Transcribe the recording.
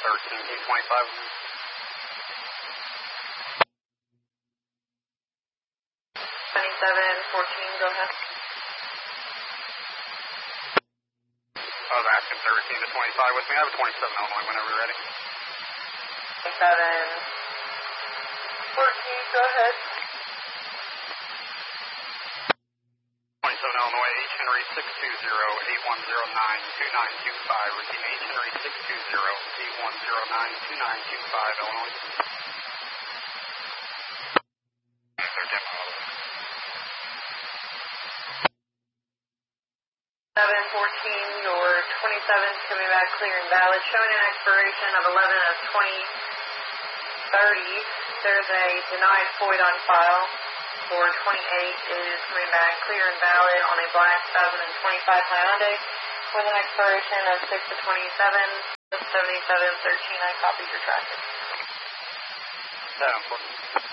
13, 25. 2714, go ahead. I was asking 13 to 25 with me. I have a 27 Illinois whenever you're ready. 2714, go ahead. 27 Illinois, H. Henry 620-8109-2925. Repeat, H. Henry 620-8109-2925, Illinois. Their demo. 714, your 27's coming back clear and valid, showing an expiration of 11 of 2030. There's a denied FOID on file. For 28 is coming back clear and valid on a black 2025 Hyundai with an expiration of 6 to 27, 7713. I copied your traffic. 714.